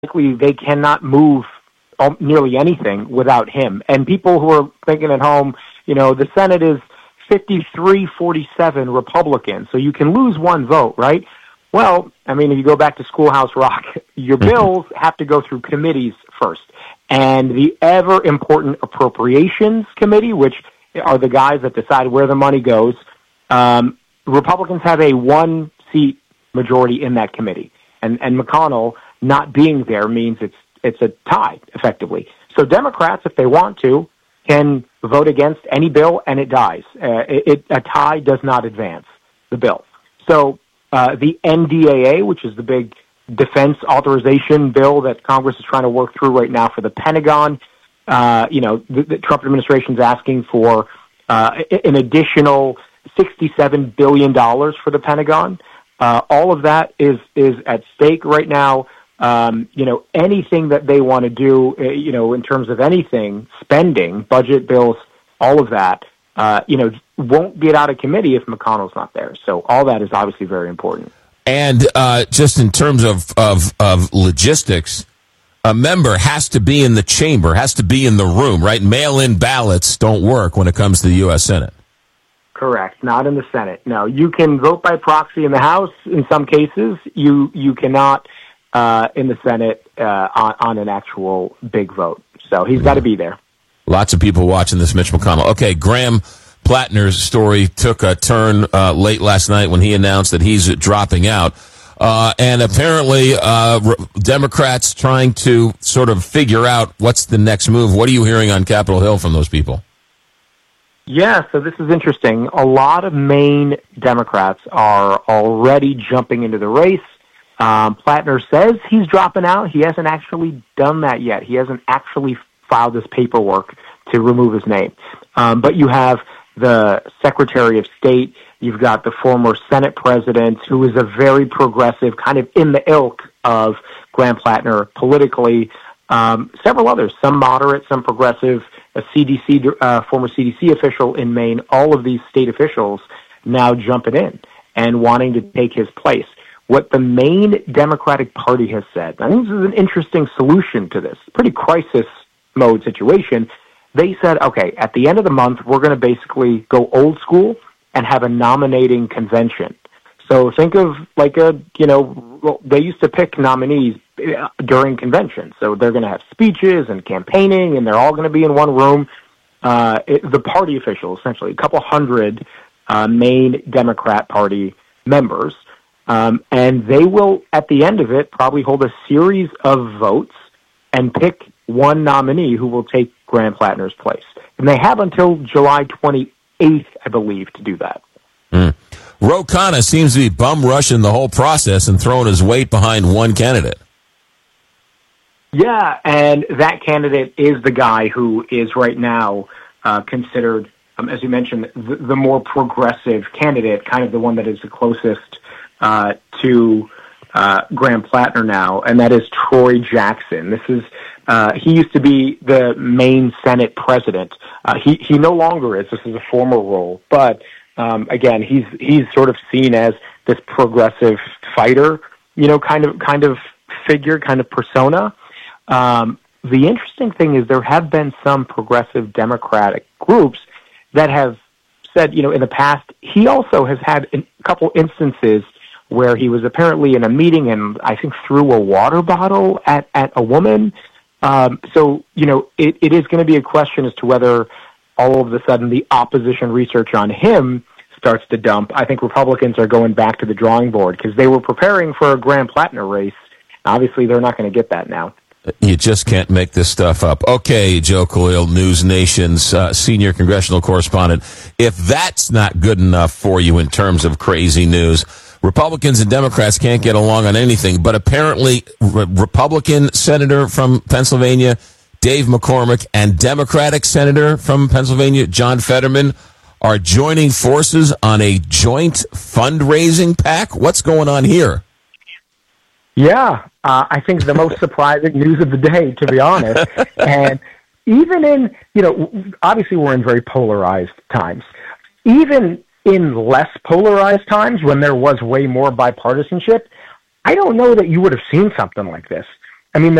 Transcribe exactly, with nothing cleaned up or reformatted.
likely they cannot move nearly anything without him. And people who are thinking at home, you know, the Senate is fifty-three forty-seven Republican, so you can lose one vote, right? Well, I mean, if you go back to Schoolhouse Rock, your bills have to go through committees first. And the ever-important Appropriations Committee, which are the guys that decide where the money goes, um, Republicans have a one-seat majority in that committee. And, and McConnell not being there means it's it's a tie, effectively. So Democrats, if they want to, can vote against any bill and it dies. Uh, it, it, a tie does not advance the bill. So uh, the N D A A, which is the big defense authorization bill that Congress is trying to work through right now for the Pentagon, uh, you know, the, the Trump administration is asking for uh, an additional sixty-seven billion dollars for the Pentagon. Uh, all of that is is at stake right now. Um, you know, anything that they want to do, uh, you know, in terms of anything, spending, budget bills, all of that, uh, you know, won't get out of committee if McConnell's not there. So all that is obviously very important. And uh, just in terms of, of, of logistics, a member has to be in the chamber, has to be in the room, right? Mail-in ballots don't work when it comes to the U S Senate. Correct. Not in the Senate. No, you can vote by proxy in the House in some cases. You you cannot uh, in the Senate uh, on, on an actual big vote. So he's got to be there. Lots of people watching this, Mitch McConnell. Okay, Graham Plattner's story took a turn uh, late last night when he announced that he's dropping out. Uh, and apparently uh, re- Democrats trying to sort of figure out what's the next move. What are you hearing on Capitol Hill from those people? Yeah, so this is interesting. A lot of Maine Democrats are already jumping into the race. Um, Plattner says he's dropping out. He hasn't actually done that yet. He hasn't actually filed this paperwork to remove his name. Um, but you have the Secretary of State. You've got the former Senate president, who is a very progressive, kind of in the ilk of Graham Plattner politically. Um, several others, some moderate, some progressive, a C D C, uh, former C D C official in Maine, all of these state officials now jumping in and wanting to take his place. What the Maine Democratic Party has said, I think this is an interesting solution to this, pretty crisis mode situation. They said, okay, at the end of the month, we're going to basically go old school and have a nominating convention. So think of like a, you know, they used to pick nominees during conventions. So they're going to have speeches and campaigning, and they're all going to be in one room. Uh, it, the party officials, essentially, a couple hundred uh, Maine Democrat Party members. Um, and they will, at the end of it, probably hold a series of votes and pick one nominee who will take Graham Plattner's place. And they have until July twenty-eighth, I believe, to do that. Mm. Ro Khanna seems to be bum rushing the whole process and throwing his weight behind one candidate. Yeah, and that candidate is the guy who is right now uh, considered, um, as you mentioned, the, the more progressive candidate, kind of the one that is the closest uh, to uh, Graham Plattner now, and that is Troy Jackson. This is uh, he used to be the Maine Senate president. Uh, he he no longer is. This is a former role, but um, again, he's he's sort of seen as this progressive fighter, you know, kind of kind of figure, kind of persona. Um, the interesting thing is there have been some progressive Democratic groups that have said, you know, in the past, he also has had a couple instances where he was apparently in a meeting and I think threw a water bottle at, at a woman. Um, so, you know, it, it is going to be a question as to whether all of a sudden the opposition research on him starts to dump. I think Republicans are going back to the drawing board because they were preparing for a Graham Plattner race. Obviously, they're not going to get that now. You just can't make this stuff up. Okay, Joe Khalil, News Nation's uh, senior congressional correspondent. If that's not good enough for you in terms of crazy news, Republicans and Democrats can't get along on anything, but apparently re- Republican Senator from Pennsylvania, Dave McCormick, and Democratic Senator from Pennsylvania, John Fetterman, are joining forces on a joint fundraising PAC. What's going on here? Yeah, uh, I think the most surprising news of the day, to be honest. And even in, you know, obviously we're in very polarized times. Even in less polarized times, when there was way more bipartisanship, I don't know that you would have seen something like this. I mean,